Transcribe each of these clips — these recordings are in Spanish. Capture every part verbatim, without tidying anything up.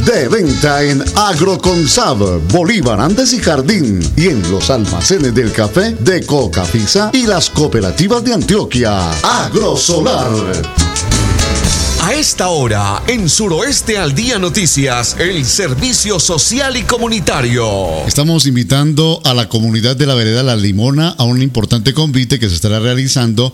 De venta en Agroconsab, Bolívar, Andes y Jardín, y en los almacenes del café de Cocafisa y las cooperativas de Antioquia. Agrosolar. A esta hora, en Suroeste al Día Noticias, el servicio social y comunitario. Estamos invitando a la comunidad de la vereda La Limona a un importante convite que se estará realizando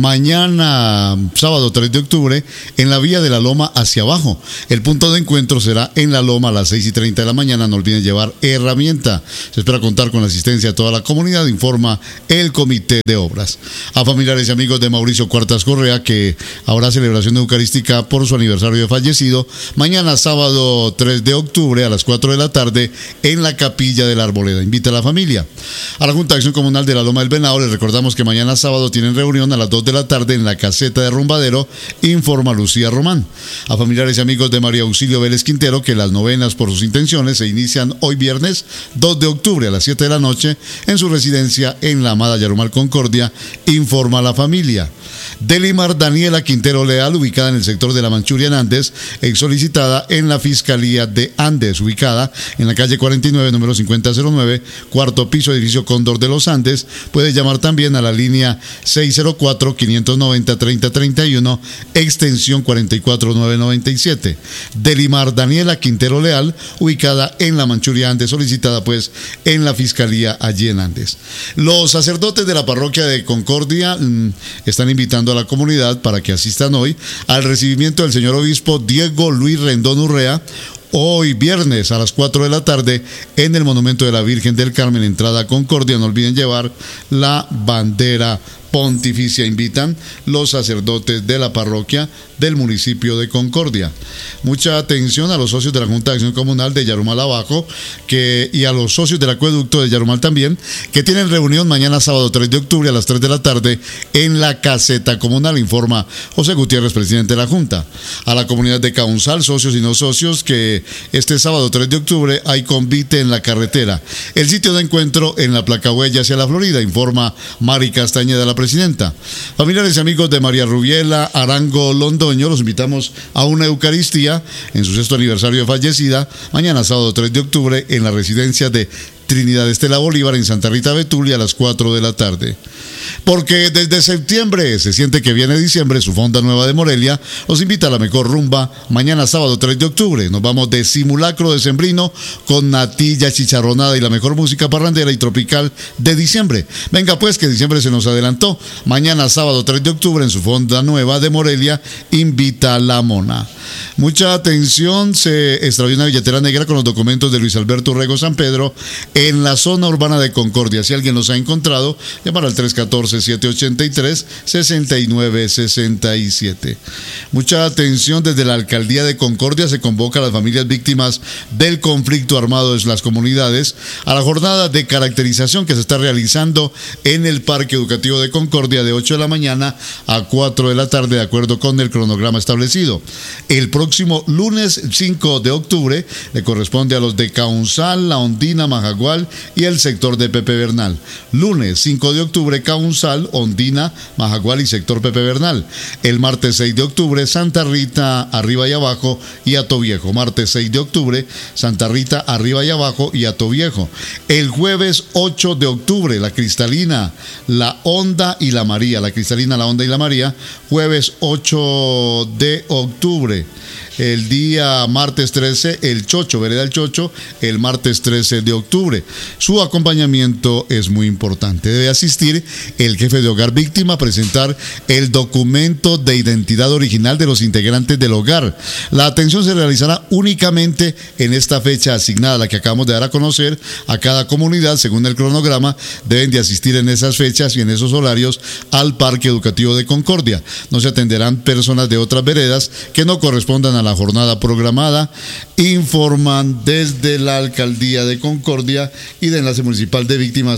mañana, sábado tres de octubre, en la vía de la Loma hacia abajo. El punto de encuentro será en la Loma a las seis y treinta de la mañana. No olviden llevar herramienta. Se espera contar con la asistencia de toda la comunidad, informa el Comité de Obras. A familiares y amigos de Mauricio Cuartas Correa, que habrá celebración eucarística por su aniversario de fallecido, mañana sábado tres de octubre a las cuatro de la tarde en la Capilla de la Arboleda. Invita a la familia. A la Junta de Acción Comunal de la Loma del Venado les recordamos que mañana sábado tienen reunión a las dos de la tarde en la caseta de Rumbadero, informa Lucía Román. A familiares y amigos de María Auxilio Vélez Quintero, que las novenas por sus intenciones se inician hoy viernes dos de octubre a las siete de la noche en su residencia en la amada Yarumal Concordia, informa la familia. Delimar Daniela Quintero Leal, ubicada en el sector de la Manchuria en Andes, ex solicitada en la Fiscalía de Andes, ubicada en la calle cuarenta y nueve, número cincuenta cero nueve, cuarto piso, edificio Cóndor de los Andes. Puede llamar también a la línea seis cero cuatro, quinientos noventa, treinta treinta y uno, extensión cuarenta y cuatro mil novecientos noventa y siete. Delimar Daniela Quintero Leal, ubicada en la Manchuria Andes, solicitada pues en la Fiscalía allí en Andes. Los sacerdotes de la parroquia de Concordia mmm, están invitando a la comunidad para que asistan hoy al recibimiento del señor obispo Diego Luis Rendón Urrea, hoy viernes a las cuatro de la tarde en el Monumento de la Virgen del Carmen, entrada a Concordia. No olviden llevar la bandera pontificia. Invitan los sacerdotes de la parroquia del municipio de Concordia. Mucha atención a los socios de la Junta de Acción Comunal de Yarumal Abajo que, y a los socios del acueducto de Yarumal también, que tienen reunión mañana sábado tres de octubre a las tres de la tarde en la caseta comunal, informa José Gutiérrez, presidente de la Junta. A la comunidad de Caunzal, socios y no socios, que este sábado tres de octubre hay convite en la carretera. El sitio de encuentro en la placa huella hacia la Florida, informa Mari Castañeda, la presidenta. Familiares y amigos de María Rubiela Arango Londoño, los invitamos a una Eucaristía en su sexto aniversario de fallecida, mañana sábado tres de octubre en la residencia de Trinidad Estela Bolívar en Santa Rita Betulia a las cuatro de la tarde. Porque desde septiembre se siente que viene diciembre, su Fonda Nueva de Morelia los invita a la mejor rumba mañana sábado tres de octubre. Nos vamos de simulacro decembrino con natilla, chicharronada y la mejor música parrandera y tropical de diciembre. Venga pues, que diciembre se nos adelantó. Mañana sábado tres de octubre en su Fonda Nueva de Morelia invita a la Mona. Mucha atención, se extravió una billetera negra con los documentos de Luis Alberto Urrego San Pedro en la zona urbana de Concordia. Si alguien los ha encontrado, llamar al tres uno cuatro, siete ocho tres, seis nueve seis siete. Mucha atención, desde la alcaldía de Concordia se convoca a las familias víctimas del conflicto armado de las comunidades a la jornada de caracterización que se está realizando en el Parque Educativo de Concordia de ocho de la mañana a cuatro de la tarde, de acuerdo con el cronograma establecido. El próximo lunes cinco de octubre le corresponde a los de Caunzal, La Ondina, Majagual y el sector de Pepe Bernal. Lunes cinco de octubre, Caunzal, Ondina, Majagual y sector Pepe Bernal. El martes seis de octubre, Santa Rita, Arriba y Abajo y Atoviejo. Martes seis de octubre, Santa Rita, Arriba y Abajo y Atoviejo. El jueves ocho de octubre, La Cristalina, La Honda y La María. La Cristalina, La Honda y La María. Jueves ocho de octubre. El día martes trece, El Chocho, Vereda El Chocho, el martes trece de octubre. Su acompañamiento es muy importante. Debe asistir el jefe de hogar víctima a presentar el documento de identidad original de los integrantes del hogar. La atención se realizará únicamente en esta fecha asignada, la que acabamos de dar a conocer a cada comunidad. Según el cronograma, deben de asistir en esas fechas y en esos horarios al Parque Educativo de Concordia. No se atenderán personas de otras veredas que no correspondan a la jornada programada, informan desde la Alcaldía de Concordia y de Enlace Municipal de Víctimas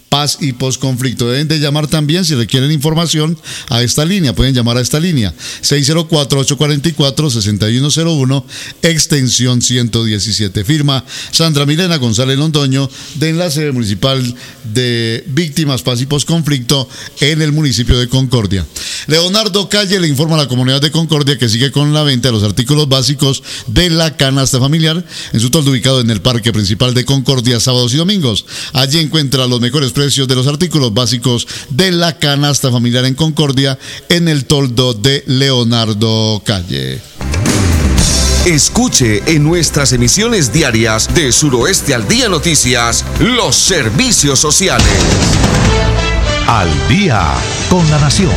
Paz y Postconflicto. Deben de llamar también si requieren información a esta línea. Pueden llamar a esta línea seis cero cuatro, ocho cuatro cuatro, seis uno cero uno, extensión ciento diecisiete. Firma Sandra Milena González Londoño, de Enlace Municipal de Víctimas, Paz y Postconflicto en el municipio de Concordia. Leonardo Calle le informa a la comunidad de Concordia que sigue con la venta de los artículos básicos de la canasta familiar en su toldo ubicado en el parque principal de Concordia, sábados y domingos. Allí encuentra los mejores precios de los artículos básicos de la canasta familiar en Concordia, en el toldo de Leonardo Calle. Escuche en nuestras emisiones diarias de Suroeste al Día Noticias los servicios sociales. Al día con la nación.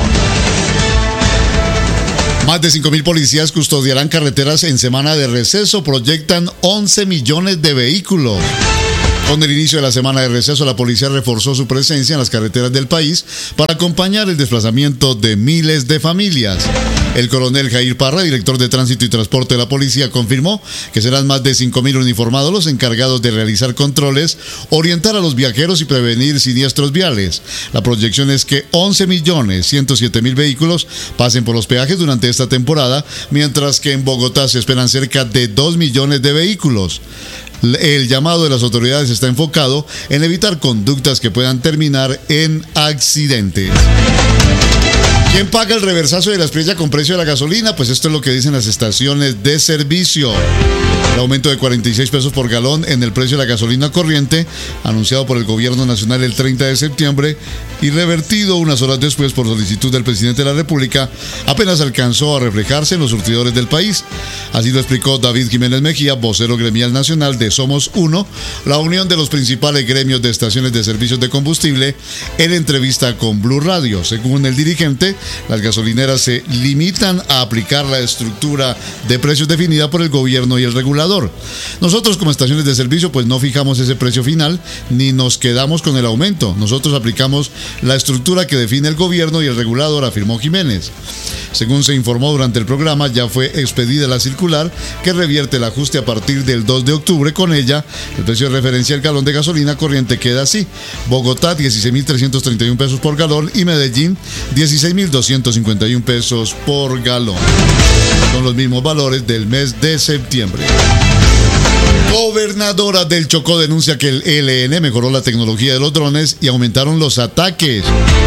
Más de cinco mil policías custodiarán carreteras en semana de receso. Proyectan once millones de vehículos. Con el inicio de la semana de receso, la policía reforzó su presencia en las carreteras del país para acompañar el desplazamiento de miles de familias. El coronel Jair Parra, director de Tránsito y Transporte de la policía, confirmó que serán más de cinco mil uniformados los encargados de realizar controles, orientar a los viajeros y prevenir siniestros viales. La proyección es que once millones ciento siete mil vehículos pasen por los peajes durante esta temporada, mientras que en Bogotá se esperan cerca de dos millones de vehículos. El llamado de las autoridades está enfocado en evitar conductas que puedan terminar en accidentes. ¿Quién paga el reversazo de la Espriella con precio de la gasolina? Pues esto es lo que dicen las estaciones de servicio. El aumento de cuarenta y seis pesos por galón en el precio de la gasolina corriente, anunciado por el gobierno nacional el treinta de septiembre y revertido unas horas después por solicitud del presidente de la República, apenas alcanzó a reflejarse en los surtidores del país. Así lo explicó David Jiménez Mejía, vocero gremial nacional de Somos Uno, la unión de los principales gremios de estaciones de servicios de combustible, en entrevista con Blue Radio. Según el dirigente, las gasolineras se limitan a aplicar la estructura de precios definida por el gobierno y el regulador. Nosotros, como estaciones de servicio, pues no fijamos ese precio final ni nos quedamos con el aumento. Nosotros aplicamos la estructura que define el gobierno y el regulador, afirmó Jiménez. Según se informó durante el programa, ya fue expedida la circular que revierte el ajuste a partir del dos de octubre. Con ella, el precio de referencia del galón de gasolina corriente queda así: Bogotá, dieciséis mil trescientos treinta y uno pesos por galón, y Medellín, dieciséis mil doscientos cincuenta y uno pesos por galón. Son los mismos valores del mes de septiembre. Gobernadora del Chocó denuncia que el E L N mejoró la tecnología de los drones y aumentaron los ataques.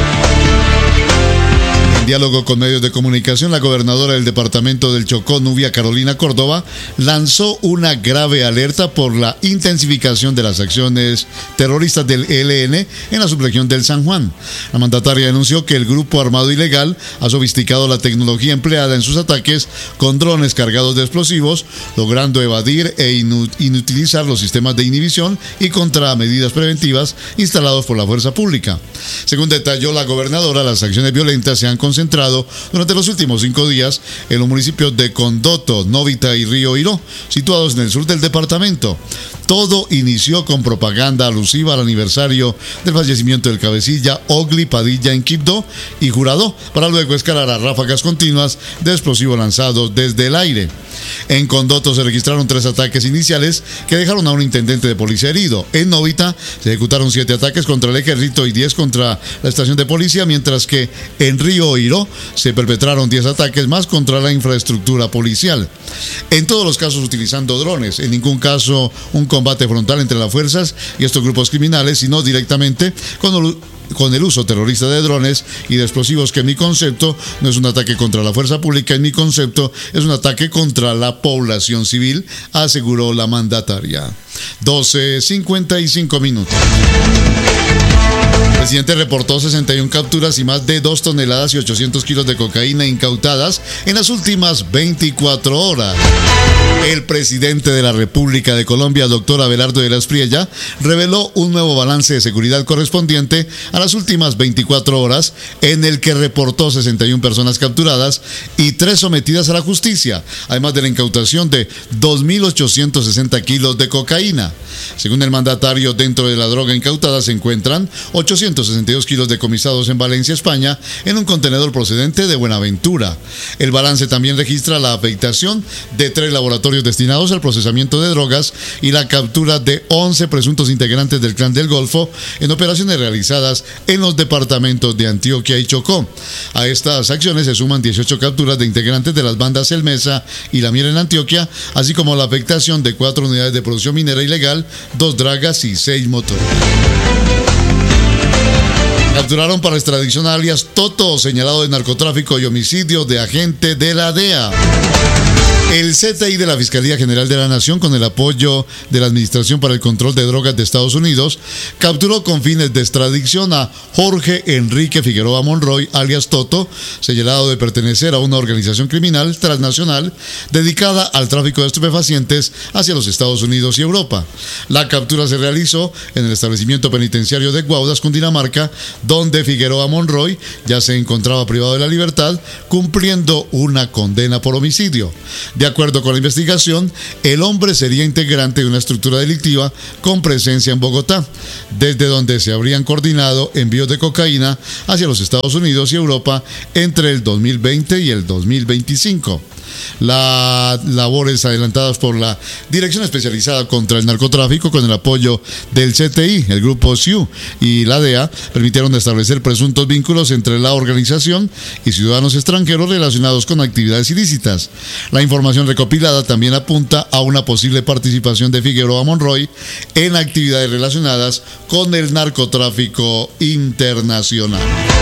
En diálogo con medios de comunicación, la gobernadora del departamento del Chocó, Nubia Carolina Córdoba, lanzó una grave alerta por la intensificación de las acciones terroristas del E L N en la subregión del San Juan. La mandataria denunció que el grupo armado ilegal ha sofisticado la tecnología empleada en sus ataques con drones cargados de explosivos, logrando evadir e inutilizar los sistemas de inhibición y contramedidas preventivas instalados por la fuerza pública. Según detalló la gobernadora, las acciones violentas se han concentrado durante los últimos cinco días en los municipios de Condoto, Novita y Río Iró, situados en el sur del departamento. Todo inició con propaganda alusiva al aniversario del fallecimiento del cabecilla Ogli Padilla en Quibdó y Jurado, para luego escalar a ráfagas continuas de explosivos lanzados desde el aire. En Condoto se registraron tres ataques iniciales que dejaron a un intendente de policía herido. En Novita se ejecutaron siete ataques contra el ejército y diez contra la estación de policía, mientras que en Río Iró se perpetraron diez ataques más contra la infraestructura policial. En todos los casos utilizando drones, en ningún caso un combate frontal entre las fuerzas y estos grupos criminales, sino directamente con el con el uso terrorista de drones y de explosivos, que en mi concepto no es un ataque contra la fuerza pública, en mi concepto es un ataque contra la población civil, aseguró la mandataria. doce cincuenta y cinco minutos. El presidente reportó sesenta y una capturas y más de dos toneladas y ochocientos kilos de cocaína incautadas en las últimas veinticuatro horas. El presidente de la República de Colombia, doctor Abelardo de la Espriella, reveló un nuevo balance de seguridad correspondiente a las últimas veinticuatro horas, en el que reportó sesenta y una personas capturadas y tres sometidas a la justicia, además de la incautación de dos mil ochocientos sesenta kilos de cocaína. Según el mandatario, dentro de la droga incautada se encuentran ochocientos sesenta y dos kilos decomisados en Valencia, España, en un contenedor procedente de Buenaventura. El balance también registra la afectación de tres laboratorios destinados al procesamiento de drogas y la captura de once presuntos integrantes del Clan del Golfo en operaciones realizadas en los departamentos de Antioquia y Chocó. A estas acciones se suman dieciocho capturas de integrantes de las bandas El Mesa y La Miel en Antioquia, así como la afectación de cuatro unidades de producción minera ilegal, dos dragas y seis motores. Capturaron para extradición a alias Toto, señalado de narcotráfico y homicidio de agente de la D E A. El C T I de la Fiscalía General de la Nación, con el apoyo de la Administración para el Control de Drogas de Estados Unidos, capturó con fines de extradición a Jorge Enrique Figueroa Monroy, alias Toto, señalado de pertenecer a una organización criminal transnacional dedicada al tráfico de estupefacientes hacia los Estados Unidos y Europa. La captura se realizó en el establecimiento penitenciario de Guaudas, Cundinamarca, donde Figueroa Monroy ya se encontraba privado de la libertad, cumpliendo una condena por homicidio. De acuerdo con la investigación, el hombre sería integrante de una estructura delictiva con presencia en Bogotá, desde donde se habrían coordinado envíos de cocaína hacia los Estados Unidos y Europa entre el dos mil veinte y el dos mil veinticinco. Las labores adelantadas por la Dirección Especializada contra el Narcotráfico, con el apoyo del C T I, el Grupo S I U y la D E A, permitieron establecer presuntos vínculos entre la organización y ciudadanos extranjeros relacionados con actividades ilícitas. La información recopilada también apunta a una posible participación de Figueroa Monroy en actividades relacionadas con el narcotráfico internacional.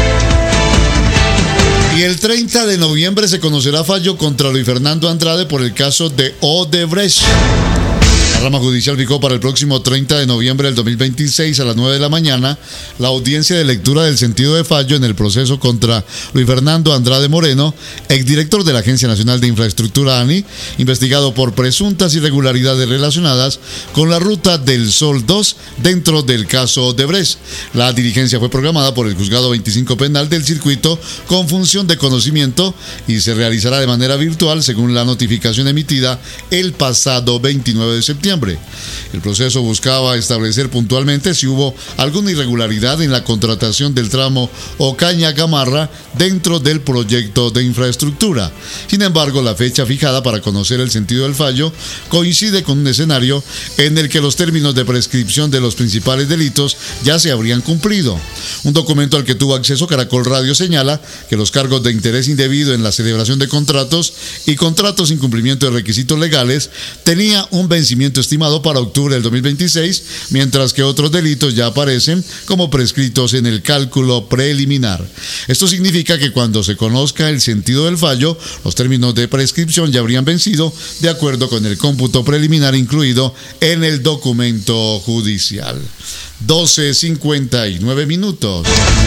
Y el treinta de noviembre se conocerá fallo contra Luis Fernando Andrade por el caso de Odebrecht. La rama judicial fijó para el próximo treinta de noviembre del dos mil veintiséis a las nueve de la mañana la audiencia de lectura del sentido de fallo en el proceso contra Luis Fernando Andrade Moreno, exdirector de la Agencia Nacional de Infraestructura A N I, investigado por presuntas irregularidades relacionadas con la Ruta del Sol dos dentro del caso Odebrecht. La diligencia fue programada por el Juzgado veinticinco Penal del Circuito con función de conocimiento y se realizará de manera virtual según la notificación emitida el pasado veintinueve de septiembre. El proceso buscaba establecer puntualmente si hubo alguna irregularidad en la contratación del tramo Ocaña-Gamarra dentro del proyecto de infraestructura. Sin embargo, la fecha fijada para conocer el sentido del fallo coincide con un escenario en el que los términos de prescripción de los principales delitos ya se habrían cumplido. Un documento al que tuvo acceso Caracol Radio señala que los cargos de interés indebido en la celebración de contratos y contratos sin cumplimiento de requisitos legales tenía un vencimiento estimado para octubre del dos mil veintiséis, mientras que otros delitos ya aparecen como prescritos en el cálculo preliminar. Esto significa que cuando se conozca el sentido del fallo, los términos de prescripción ya habrían vencido de acuerdo con el cómputo preliminar incluido en el documento judicial. doce cincuenta y nueve minutos.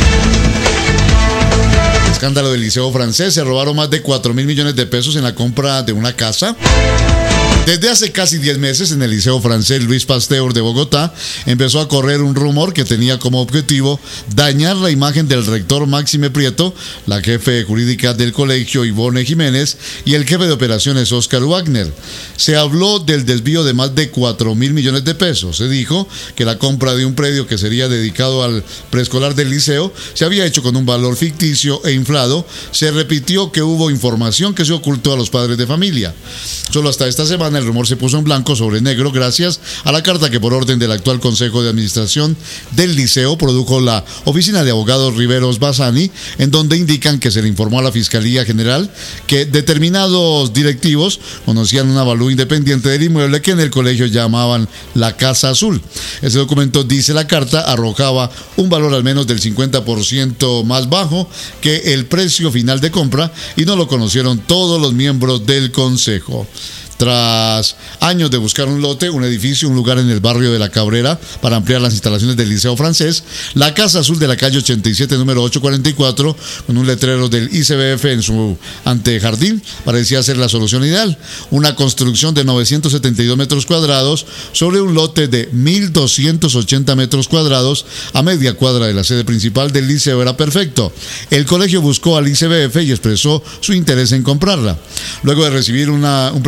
Escándalo del Liceo Francés. Se robaron más de cuatro mil millones de pesos en la compra de una casa. Desde hace casi diez meses, en el Liceo Francés Luis Pasteur de Bogotá, empezó a correr un rumor que tenía como objetivo dañar la imagen del rector Máxime Prieto, la jefe jurídica del colegio Ivonne Jiménez y el jefe de operaciones Oscar Wagner. Se habló del desvío de más de cuatro mil millones de pesos. Se dijo que la compra de un predio que sería dedicado al preescolar del liceo se había hecho con un valor ficticio e inflado. Se repitió que hubo información que se ocultó a los padres de familia. Solo hasta esta semana el rumor se puso en blanco sobre negro gracias a la carta que por orden del actual Consejo de Administración del Liceo produjo la Oficina de Abogados Riveros Bassani, en donde indican que se le informó a la Fiscalía General que determinados directivos conocían un avalúo independiente del inmueble que en el colegio llamaban la Casa Azul. Ese documento, dice la carta, arrojaba un valor al menos del cincuenta por ciento más bajo que el precio final de compra y no lo conocieron todos los miembros del Consejo. Tras años de buscar un lote, un edificio, un lugar en el barrio de La Cabrera para ampliar las instalaciones del Liceo Francés, la Casa Azul de la calle ochenta y siete, número ochocientos cuarenta y cuatro, con un letrero del I C B F en su antejardín, parecía ser la solución ideal. Una construcción de novecientos setenta y dos metros cuadrados sobre un lote de mil doscientos ochenta metros cuadrados a media cuadra de la sede principal del liceo era perfecto. El colegio buscó al I C B F y expresó su interés en comprarla. Luego de recibir una, un primer avalúo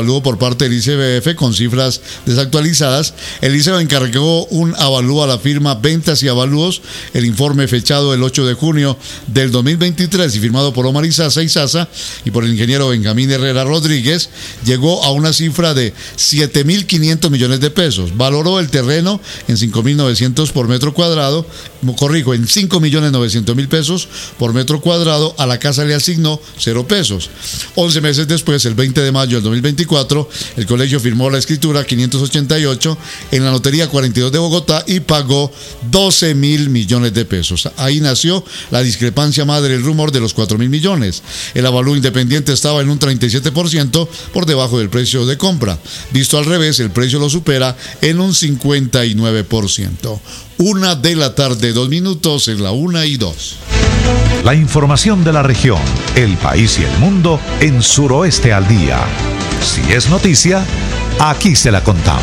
avalúo por parte del I C B F con cifras desactualizadas. El ICEBA encargó un avalúo a la firma Ventas y Avalúos. El informe fechado el ocho de junio del dos mil veintitrés y firmado por Omar Izaza Izaza y por el ingeniero Benjamín Herrera Rodríguez llegó a una cifra de siete mil quinientos millones de pesos. Valoró el terreno en cinco mil novecientos por metro cuadrado, corrijo, en cinco millones novecientos mil pesos por metro cuadrado. A la casa le asignó cero pesos. once meses después, el veinte de mayo del dos mil veinticuatro, el colegio firmó la escritura quinientos ochenta y ocho en la Notaría cuarenta y dos de Bogotá y pagó doce mil millones de pesos. Ahí nació la discrepancia madre, el rumor de los cuatro mil millones. El avalúo independiente estaba en un treinta y siete por ciento por debajo del precio de compra. Visto al revés, el precio lo supera en un cincuenta y nueve por ciento. Una de la tarde, dos minutos, en la una y dos. La información de la región, el país y el mundo en Suroeste al Día. Si es noticia, aquí se la contamos.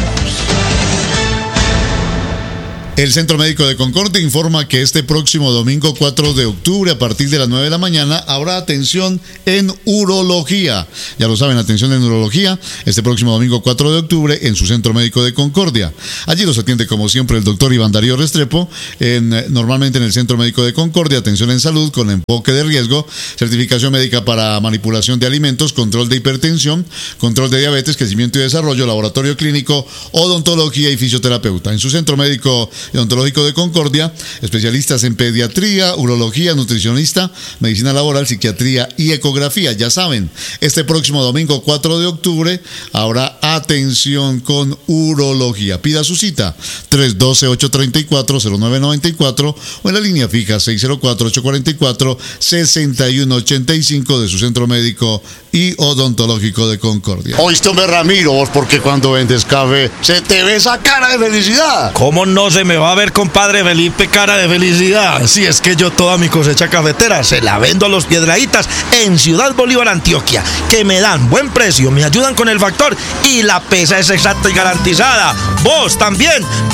El Centro Médico de Concordia informa que este próximo domingo cuatro de octubre a partir de las nueve de la mañana habrá atención en urología. Ya lo saben, atención en urología este próximo domingo cuatro de octubre en su Centro Médico de Concordia. Allí los atiende como siempre el doctor Iván Darío Restrepo, en, normalmente en el Centro Médico de Concordia, atención en salud con enfoque de riesgo, certificación médica para manipulación de alimentos, control de hipertensión, control de diabetes, crecimiento y desarrollo, laboratorio clínico, odontología y fisioterapeuta. En su Centro Médico Odontológico de Concordia, especialistas en pediatría, urología, nutricionista, medicina laboral, psiquiatría y ecografía. Ya saben, este próximo domingo cuatro de octubre habrá atención con urología. Pida su cita tres uno dos, ocho tres cuatro, cero nueve nueve cuatro o en la línea fija seis cero cuatro, ocho cuatro cuatro, seis uno ocho cinco de su Centro Médico y Odontológico de Concordia. Oíste, hombre, Ramiro, vos porque cuando vendes café se te ve esa cara de felicidad. ¿Cómo no se me va a ver, compadre Felipe, cara de felicidad? Si es que yo toda mi cosecha cafetera se la vendo a los Piedrahítas en Ciudad Bolívar, Antioquia, que me dan buen precio, me ayudan con el factor y la pesa es exacta y garantizada. Vos también